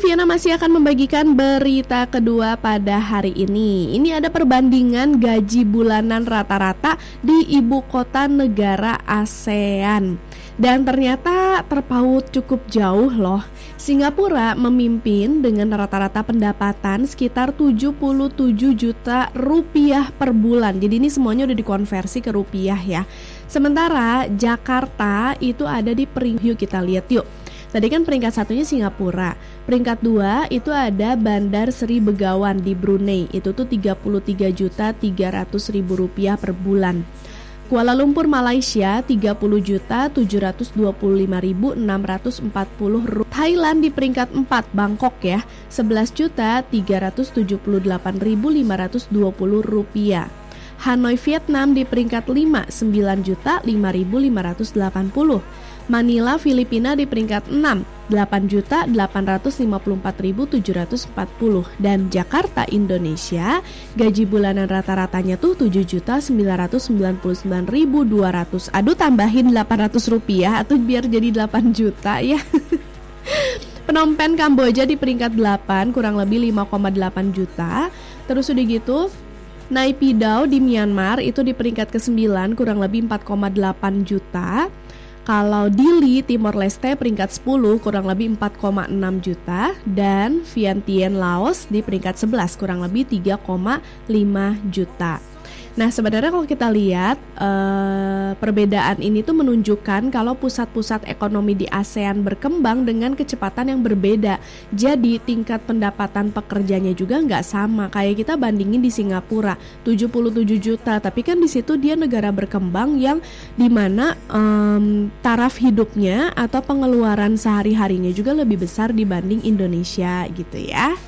Fiana masih akan membagikan berita kedua pada hari ini. Ini ada perbandingan gaji bulanan rata-rata di ibu kota negara ASEAN. Dan ternyata terpaut cukup jauh loh. Singapura memimpin dengan rata-rata pendapatan sekitar 77 juta rupiah per bulan. Jadi ini semuanya udah dikonversi ke rupiah ya. Sementara Jakarta itu ada di peringkat, kita lihat yuk. Tadi kan peringkat satunya Singapura. Peringkat 2 itu ada Bandar Seri Begawan di Brunei. Itu tuh 33.300.000 rupiah per bulan. Kuala Lumpur Malaysia 30.725.640 rupiah. Thailand di peringkat 4, Bangkok ya, 11.378.520 rupiah. Hanoi Vietnam di peringkat 5, 9.005.580. Manila Filipina di peringkat 6, 8.854.740. Dan Jakarta Indonesia gaji bulanan rata-ratanya tuh 7.999.200. Aduh, tambahin 800 rupiah atau biar jadi 8 juta ya. Phnom Penh Kamboja di peringkat 8, kurang lebih 5,8 juta. Terus udah gitu Naypyidaw di Myanmar itu di peringkat ke-9, kurang lebih 4,8 juta. Kalau Dili Timor Leste peringkat 10, kurang lebih 4,6 juta. Dan Vientiane Laos di peringkat 11, kurang lebih 3,5 juta. Nah, sebenarnya kalau kita lihat perbedaan ini tuh menunjukkan kalau pusat-pusat ekonomi di ASEAN berkembang dengan kecepatan yang berbeda. Jadi tingkat pendapatan pekerjanya juga nggak sama. Kayak kita bandingin di Singapura 77 juta, tapi kan di situ dia negara berkembang yang dimana taraf hidupnya atau pengeluaran sehari-harinya juga lebih besar dibanding Indonesia gitu ya.